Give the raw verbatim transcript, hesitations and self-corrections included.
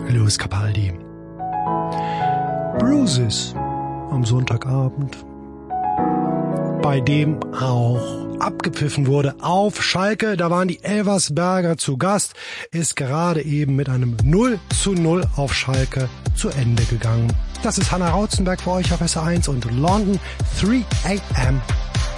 Lewis Capaldi. Bruises am Sonntagabend, bei dem auch abgepfiffen wurde auf Schalke. Da waren die Elversberger zu Gast, ist gerade eben mit einem null zu null auf Schalke zu Ende gegangen. Das ist Hanna Rauzenberg für euch auf S R eins und London, three a.m.